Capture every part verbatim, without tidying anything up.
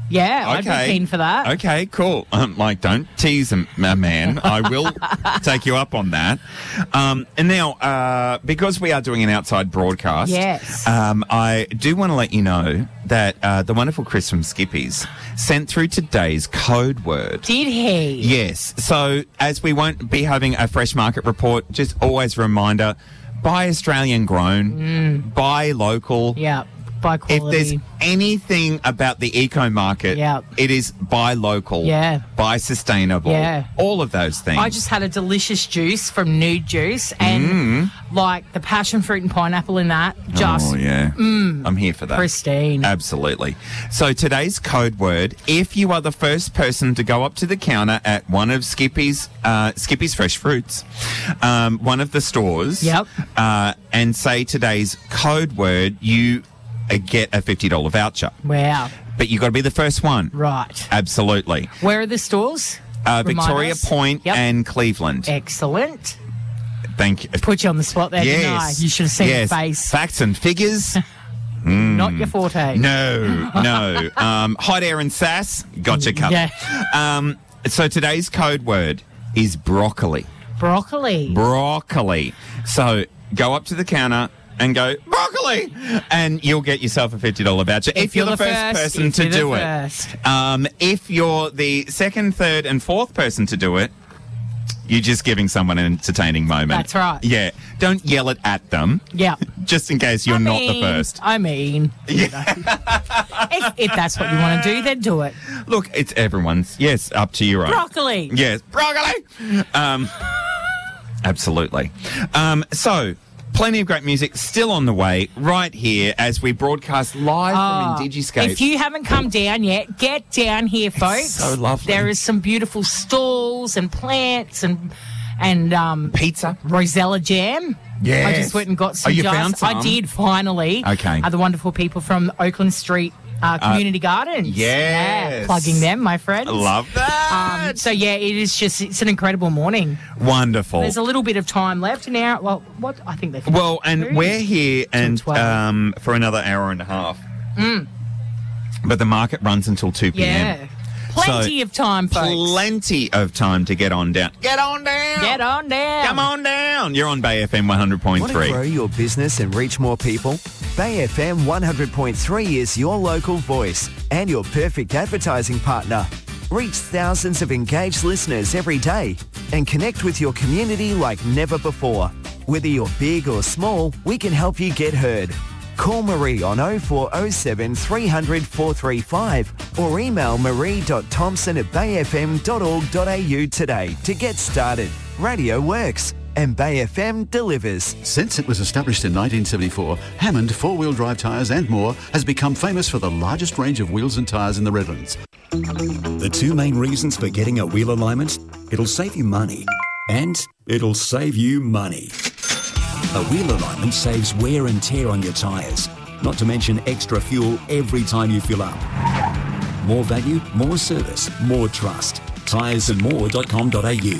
Yeah, I'd be Okay. keen for that. Okay, cool. Um, like, don't tease a a man. I will take you up on that. Um, and now, uh, because we are doing an outside broadcast, Yes. um, I do want to let you know that uh, the wonderful Chris from Skippies sent through today's code word. Did he? Yes. So, as we won't be having a fresh market report, just always a reminder, buy Australian grown, buy local. Yeah, by If quality. there's anything about the eco market, Yep. it is buy local, Yeah. buy sustainable, Yeah. all of those things. I just had a delicious juice from Nude Juice, and like the passion fruit and pineapple in that, just oh, yeah. I'm here for that. pristine. Absolutely. So today's code word, if you are the first person to go up to the counter at one of Skippy's, uh, Skippy's Fresh Fruits, um, one of the stores, Yep. uh, and say today's code word, you uh, get a fifty dollars voucher. Wow. But you got to be the first one. Right. Absolutely. Where are the stores? Uh, Remind Victoria us. Point Yep. and Cleveland. Excellent. Thank you. Put you on the spot there, didn't I? You should have seen yes. the face. Facts and figures. Not your forte. No, no. Um, hot air and sass. Gotcha covered. Yeah. Um, so today's code word is broccoli. Broccoli. Broccoli. So go up to the counter and go, broccoli! And you'll get yourself a fifty dollars voucher if, you're, the first, person if to you're the do it. first. Um, if you're the second, third, and fourth person to do it, you're just giving someone an entertaining moment. That's right. Yeah. Don't yell it at them, Yeah. just in case you're I not the mean- first. I mean, you know. if, if that's what you want to do, then do it. Look, it's everyone's. Yes, up to your own. Broccoli. Yes, broccoli. Um, absolutely. Um, so, plenty of great music still on the way right here as we broadcast live Oh, from Indigiscape. If you haven't come down yet, get down here, folks. so lovely. There is some beautiful stalls and plants and and um, Pizza. Rosella jam. Yes. I just went and got some Oh, you jars. found some? I did finally. Okay. Are the wonderful people from Oakland Street uh, Community Gardens. yes. Yeah, plugging them, my friends. Love that. Um, so yeah, it is just it's an incredible morning. Wonderful. There's a little bit of time left now. Well, what I think they. Well, and we're here and twelve. um, for another hour and a half. But the market runs until two p.m. yeah, plenty So, of time, folks. Plenty of time to get on down. Get on down. Get on down. Come on down. You're on Bay F M one hundred point Want to three. grow your business and reach more people? Bay F M one hundred point three is your local voice and your perfect advertising partner. Reach thousands of engaged listeners every day and connect with your community like never before. Whether you're big or small, we can help you get heard. Call Marie on oh four oh seven, three hundred, four three five or email marie.thompson at bay f m dot org dot a u today to get started. Radio works and Bay F M delivers. Since it was established in nineteen seventy-four, Hammond four-wheel drive tyres and more has become famous for the largest range of wheels and tyres in the Redlands. The two main reasons for getting a wheel alignment, it'll save you money and it'll save you money. A wheel alignment saves wear and tear on your tyres, not to mention extra fuel every time you fill up. More value, more service, more trust. tyres and more dot com dot a u.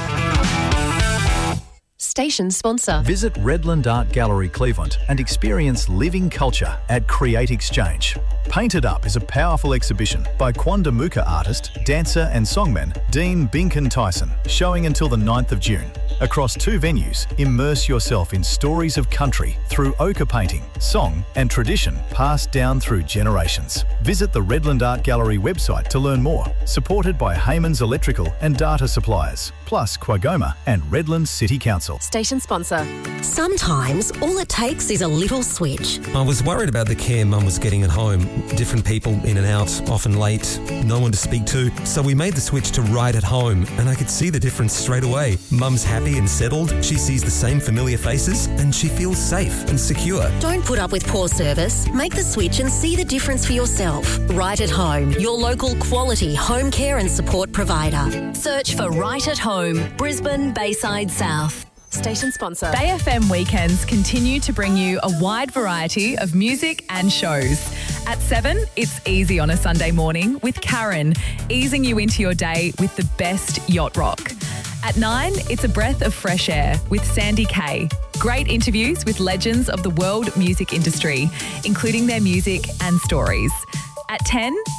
Station sponsor. Visit Redland Art Gallery Cleveland and experience living culture at Create Exchange. Painted Up is a powerful exhibition by Quandamuka artist, dancer and songman Dean Binkin Tyson, showing until the ninth of June. Across two venues, immerse yourself in stories of country through ochre painting, song and tradition passed down through generations. Visit the Redland Art Gallery website to learn more, supported by Hayman's Electrical and Data Suppliers, plus Quagoma and Redland City Council. Station sponsor. Sometimes all it takes is a little switch. I was worried about the care Mum was getting at home. Different people in and out, often late, no one to speak to. So we made the switch to Right at Home and I could see the difference straight away. Mum's happy and settled, she sees the same familiar faces and she feels safe and secure. Don't put up with poor service. Make the switch and see the difference for yourself. Right at Home, your local quality home care and support provider. Search for Right at Home, Brisbane, Bayside South. Station sponsor. Bay F M Weekends continue to bring you a wide variety of music and shows. At seven, it's Easy on a Sunday morning with Karen, easing you into your day with the best yacht rock. At nine, it's a breath of fresh air with Sandy Kay. Great interviews with legends of the world music industry, including their music and stories. At ten,